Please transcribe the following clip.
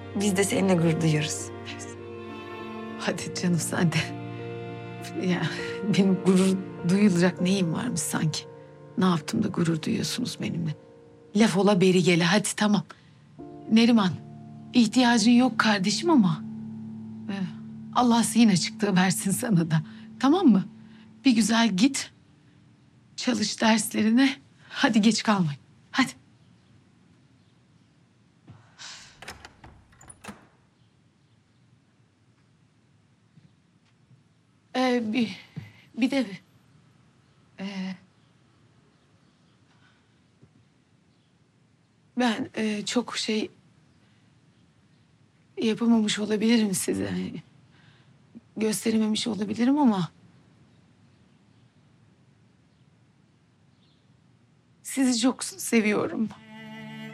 Biz de seninle gurur duyuyoruz. Hadi canım sen de. Ya benim gurur duyulacak neyim varmış sanki? Ne yaptım da gurur duyuyorsunuz benimle? Laf ola beri gele hadi tamam. Neriman ihtiyacın yok kardeşim ama Allah zihin açıklığı versin sana da. Tamam mı? Bir güzel git. Çalış derslerine. Hadi geç kalmayın. Hadi. Bir de ben çok şey yapamamış olabilirim size. Gösterememiş olabilirim ama sizi çok seviyorum.